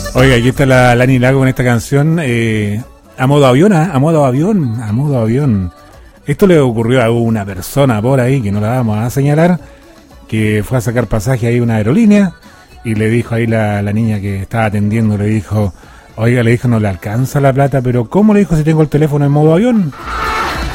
Oiga, aquí está la Lani Lago con esta canción. A modo avión, a modo avión, a modo avión. Esto le ocurrió a una persona por ahí, que no la vamos a señalar, que fue a sacar pasaje ahí a una aerolínea y le dijo ahí la niña que estaba atendiendo, le dijo, oiga, le dijo, no le alcanza la plata, pero ¿cómo? Le dijo, si tengo el teléfono en modo avión.